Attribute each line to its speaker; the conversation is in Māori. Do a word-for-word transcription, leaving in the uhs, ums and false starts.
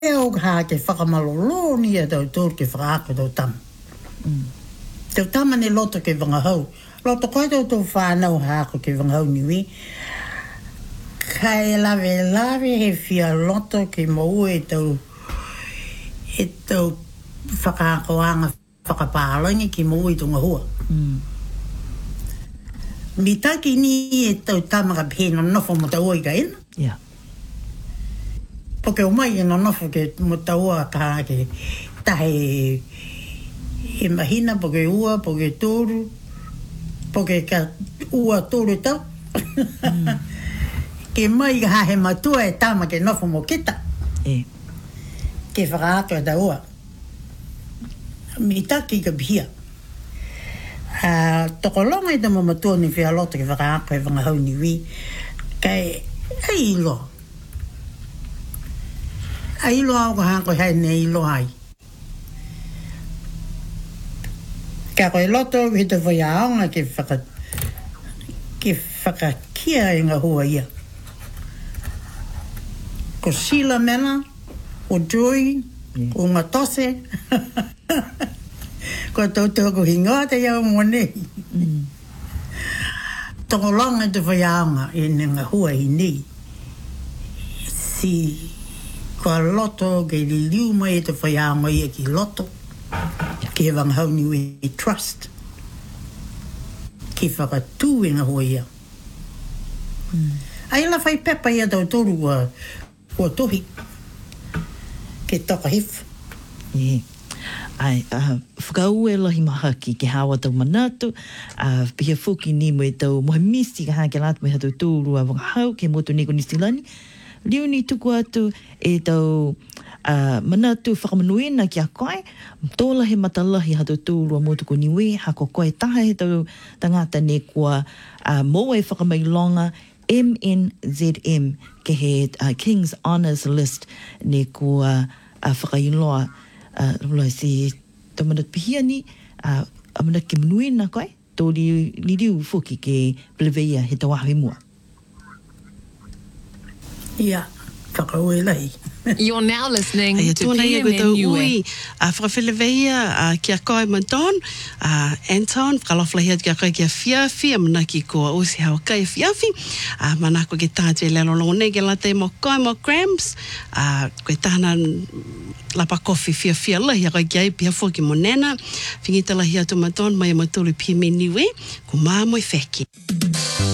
Speaker 1: o ka ke whakamalolo ni e tau tōru ke whakaako tau tama.
Speaker 2: Mm.
Speaker 1: Tau tama ne loto ke wangahau. Loto koe tau tau whanau haako ke wangahau niwi. Kai lawe lawe he whia loto ke mau e tau e tau whakaakoanga whakapālangi ki mau i tunga hua.
Speaker 2: Mm.
Speaker 1: Mi taki ni e tau tamaka pēna nofo mo tau oi ka ina.
Speaker 2: Yeah.
Speaker 1: Poke o mai e no nofo ke mo tau a ka ke tahe he mahina, poke ua, poke tōru, poke ka ua tōru tau. Mm. Ke mai ka hahe matua e tama ke nofo mo kita.
Speaker 2: E.
Speaker 1: Ke whakaato e tau ua. Mi taki ka pihia. Uh, toko longa i te mamatua ni whia loto ke whakaako e wangahau ni wi. Kai e ilo. A ilo au ka hako hei ne ilo ai. Ka koe loto i te whaiaonga ke whaka ke whakakia e ngā hua ia. Ko sila mena, o joy, yeah. O ngā tose. Ko tau tau ko hingoa te iau mone.
Speaker 2: Mm.
Speaker 1: Toko longa te whaiaonga e ne ngā hua i ni. Si ko loto ke li liu mai e te whaiaonga i e ki loto. Ke wangahau ni e trust. Ki whakatū e ngā hua ia.
Speaker 2: Mm.
Speaker 1: Ai la whai pepa ia tau toru ua, ua tohi. Ke toka hifu.
Speaker 2: Yeah. Ai, uh, whakau e lahi maha ki ke hawa tau manatu, uh, pia fuki ni mo e tau mohe misi ka hake latu me hatu tūru a wangahau ke motu neko ni stilani. Liu ni tuku atu e tau uh, manatu whakamanuina ki a koe, tōla he matalahi hatu tūru a motu ko niwe, hako koe taha he tau tangata ne kua uh, mo e whakamailonga M N Z M ke he uh, King's Honours List ne kua uh, whakailoa uh, rula si tamanat pihia ni uh, amanat ke manuina koe tō li, li riu fuki ke Bleveia he tawahi mua.
Speaker 1: Ia, whakau e lahi.
Speaker 3: You're now listening
Speaker 4: Ai,
Speaker 3: to
Speaker 4: tōna
Speaker 3: P
Speaker 4: ia
Speaker 3: M
Speaker 4: koe tau
Speaker 3: N U E.
Speaker 4: ui, a whakawhileweia, a kia koe Madon, a Anton, whakaloflahi atu kia koe kia whiawhi, a mana ki koa o si hao kai whiawhi, a mana koe ke tātu e lelo longo nei, ke late mo koe mo grams, a koe tāna lapa kofi whiawhi lahi, a koe kia i pia fōki mo nena, whingita lahi atu Madon, mai a maturi P M N U E, ko mā moi wheki.